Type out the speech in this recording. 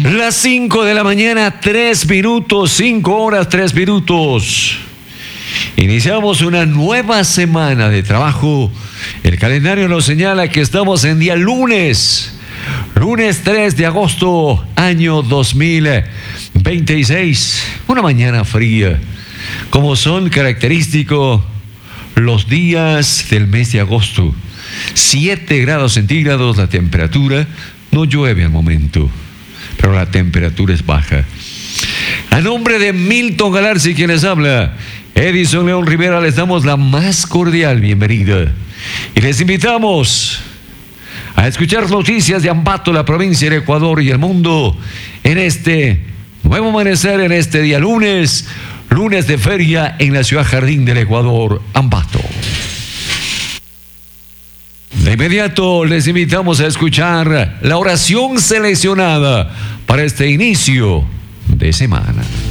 Las 5 de la mañana, 3 minutos, 5 horas, 3 minutos. Iniciamos una nueva semana de trabajo. El calendario nos señala que estamos en día lunes 3 de agosto, año 2026. Una mañana fría, como son característicos los días del mes de agosto. 7 grados centígrados la temperatura, no llueve al momento, pero la temperatura es baja. A nombre de Milton Galarza, quien les habla, Edison León Rivera, les damos la más cordial bienvenida y les invitamos a escuchar noticias de Ambato, la provincia del Ecuador y el mundo en este nuevo amanecer, en este día lunes de feria en la ciudad Jardín del Ecuador, Ambato. De inmediato les invitamos a escuchar la oración seleccionada para este inicio de semana.